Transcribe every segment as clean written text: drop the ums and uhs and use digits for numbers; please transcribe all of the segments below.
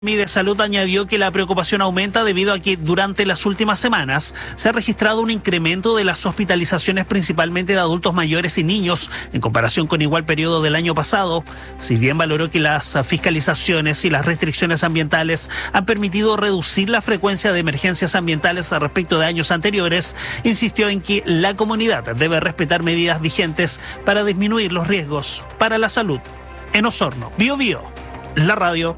De Salud añadió que la preocupación aumenta debido a que durante las últimas semanas se ha registrado un incremento de las hospitalizaciones principalmente de adultos mayores y niños en comparación con igual periodo del año pasado. Si bien valoró que las fiscalizaciones y las restricciones ambientales han permitido reducir la frecuencia de emergencias ambientales respecto de años anteriores, insistió en que la comunidad debe respetar medidas vigentes para disminuir los riesgos para la salud. En Osorno, Bío Bío, la radio.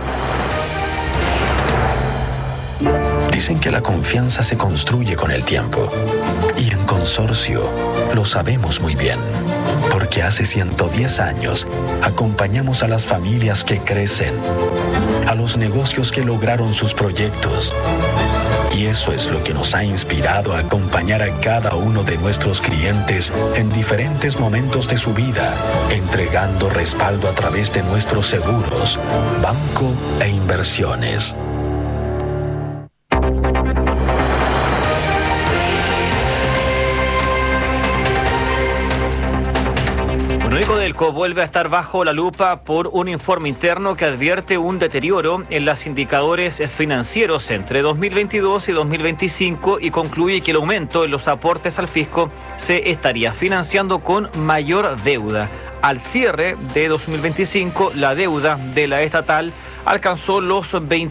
Dicen que la confianza se construye con el tiempo. Y en Consorcio lo sabemos muy bien. Porque hace 110 años acompañamos a las familias que crecen, a los negocios que lograron sus proyectos. Y eso es lo que nos ha inspirado a acompañar a cada uno de nuestros clientes en diferentes momentos de su vida, entregando respaldo a través de nuestros seguros, banco e inversiones. Codelco vuelve a estar bajo la lupa por un informe interno que advierte un deterioro en los indicadores financieros entre 2022 y 2025 y concluye que el aumento en los aportes al fisco se estaría financiando con mayor deuda. Al cierre de 2025, la deuda de la estatal alcanzó los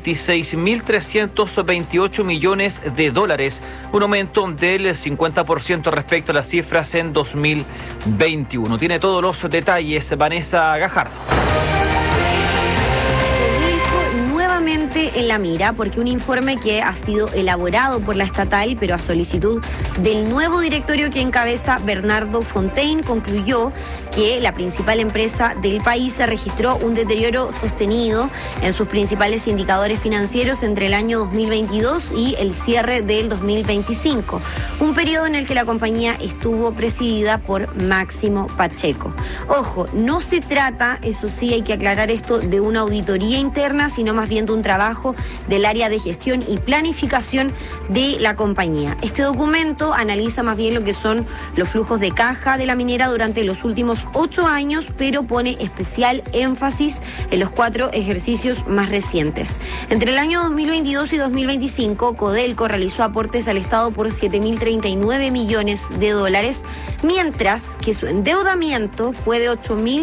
26.328 millones de dólares, un aumento del 50% respecto a las cifras en 2021. Tiene todos los detalles Vanessa Gajardo. En la mira, porque un informe que ha sido elaborado por la estatal, pero a solicitud del nuevo directorio que encabeza Bernardo Fontaine, concluyó que la principal empresa del país se registró un deterioro sostenido en sus principales indicadores financieros entre el año 2022 y el cierre del 2025, un periodo en el que la compañía estuvo presidida por Máximo Pacheco. Ojo, no se trata, eso sí hay que aclarar esto, de una auditoría interna, sino más bien de un trabajo del área de gestión y planificación de la compañía. Este documento analiza más bien lo que son los flujos de caja de la minera durante los últimos 8 años, pero pone especial énfasis en los 4 ejercicios más recientes. Entre el año 2022 y 2025, Codelco realizó aportes al Estado por 7.039 millones de dólares, mientras que su endeudamiento fue de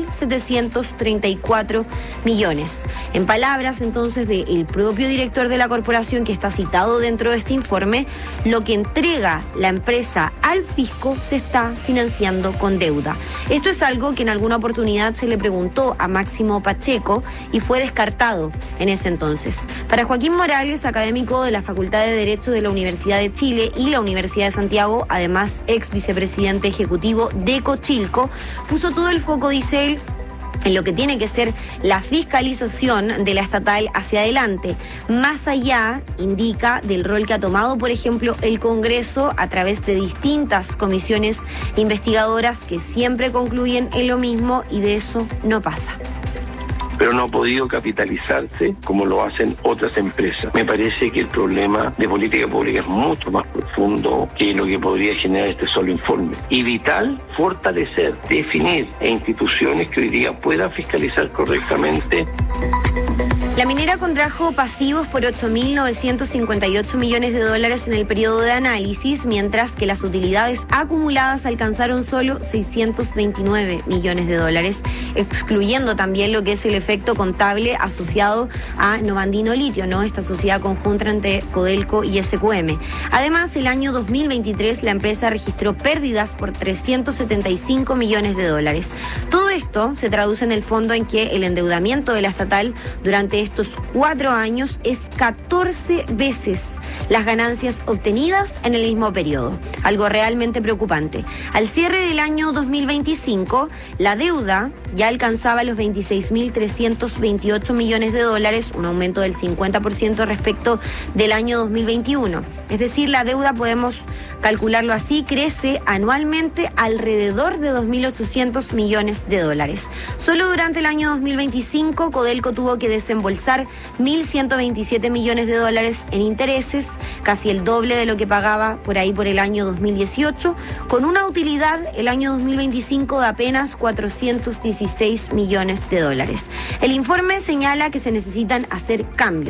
8.734 millones. En palabras entonces del propio director de la corporación, que está citado dentro de este informe, lo que entrega la empresa al fisco se está financiando con deuda. Esto es algo que en alguna oportunidad se le preguntó a Máximo Pacheco y fue descartado en ese entonces. Para Joaquín Morales, académico de la Facultad de Derecho de la Universidad de Chile y la Universidad de Santiago, además ex vicepresidente ejecutivo de Cochilco, puso todo el foco, dice él, en lo que tiene que ser la fiscalización de la estatal hacia adelante, más allá, indica, del rol que ha tomado, por ejemplo, el Congreso a través de distintas comisiones investigadoras que siempre concluyen en lo mismo y de eso no pasa. Pero no ha podido capitalizarse como lo hacen otras empresas. Me parece que el problema de política pública es mucho más profundo que lo que podría generar este solo informe. Y vital, fortalecer, definir instituciones que hoy día puedan fiscalizar correctamente. La minera contrajo pasivos por 8.958 millones de dólares en el periodo de análisis, mientras que las utilidades acumuladas alcanzaron solo 629 millones de dólares, excluyendo también lo que es el efecto contable asociado a Novandino Litio, ¿no? Esta sociedad conjunta entre Codelco y SQM. Además, el año 2023 la empresa registró pérdidas por 375 millones de dólares. Todo esto se traduce en el fondo en que el endeudamiento de la estatal durante estos 4 años es 14 veces las ganancias obtenidas en el mismo periodo, algo realmente preocupante. Al cierre del año 2025, la deuda ya alcanzaba los 26.328 millones de dólares, un aumento del 50% respecto del año 2021. Es decir, la deuda, podemos calcularlo así, crece anualmente alrededor de 2.800 millones de dólares. Solo durante el año 2025, Codelco tuvo que desembolsar 1.127 millones de dólares en intereses casi el doble de lo que pagaba por ahí por el año 2018, con una utilidad el año 2025 de apenas 416 millones de dólares. El informe señala que se necesitan hacer cambios